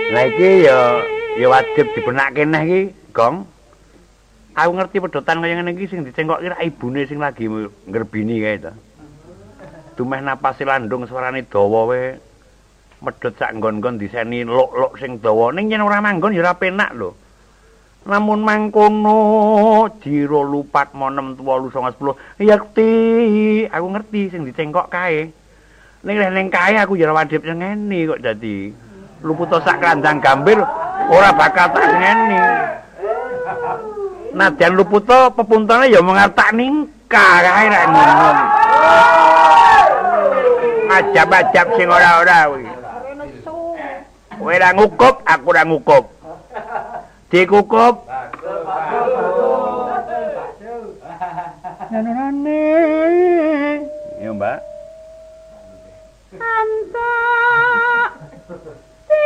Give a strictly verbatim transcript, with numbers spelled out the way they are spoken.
Lah iki ya ya wajib dibenake neh iki, Gong. Aku ngerti pedotan kaya ngene iki sing dicengkokke ra ibune sing lagi ngrebini kae to. Dumeh napase landung suarane dawa wae. Medhot sak nggon-nggon diseni lok-lok sing dawa. Ning yen ora manggon ya ora penak lho. Namun mangkono jiro lupat monem tuwalu songo sepuluh yakti aku ngerti sing dicengkok kae ning ning kae aku ya wadip ngene kok dadi luputo sak kandang gambir ora bakal tak ngene nadyan luputo pepuntane ya mung tak ningkah kae rek ngono ajab-ajab sing ora-ora kuwi kowe ora ngukup aku ora ngukup dikukup nanane ya mbak Anta